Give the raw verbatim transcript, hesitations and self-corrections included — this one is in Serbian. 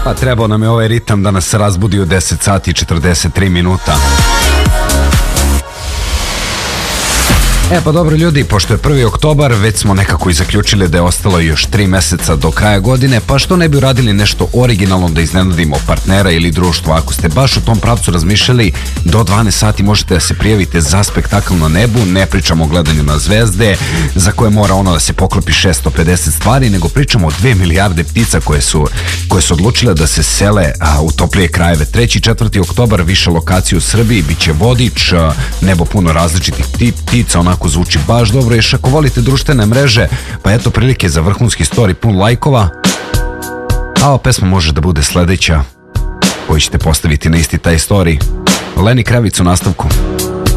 Pa trebao nam je ovaj ritam da nas razbudi u deset sati i četrdeset tri minuta. E pa dobro ljudi, pošto je prvi oktobar, već smo nekako i zaključili da je ostalo još tri meseca do kraja godine, pa što ne bi uradili nešto originalno da iznenadimo partnera ili društvo. Ako ste baš u tom pravcu razmišljali, do dvanaest sati možete da se prijavite za spektakl na nebu. Ne pričamo o gledanju na zvezde za koje mora ono da se poklopi šesto pedeset stvari, nego pričamo o dve milijarde ptica koje su, koje su odlučile da se sele a, u toplije krajeve. treći i četvrti oktobar, više lokacije u Srbiji, bit će vodič, a, nebo puno različitih ptica, onako zvuči baš dobro. Još ako volite društvene mreže, pa eto prilike za vrhunski story pun lajkova. A ova pesma može da bude sledeća koju ćete postaviti na isti taj story. Lenny Kravitz u nastavku.